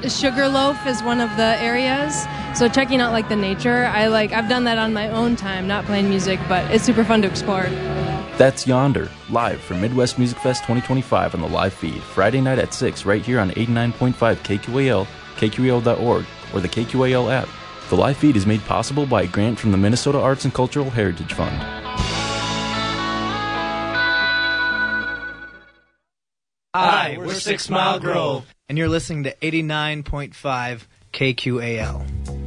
Sugarloaf is one of the areas. So checking out like the nature, I've done that on my own time, not playing music, but it's super fun to explore. That's Yonder, live from Midwest Music Fest 2025 on the live feed, Friday night at 6 right here on 89.5 KQAL, KQAL.org, or the KQAL app. The live feed is made possible by a grant from the Minnesota Arts and Cultural Heritage Fund. Hi, we're 6 Mile Grove, and you're listening to 89.5 KQAL.